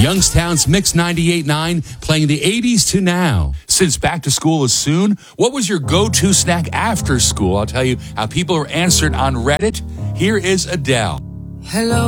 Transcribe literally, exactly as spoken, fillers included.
Youngstown's Mix ninety-eight point nine, playing the eighties to now. Since back to school is soon, what was your go-to snack after school? I'll tell you how people are answered on Reddit. Here is Adele. Hello.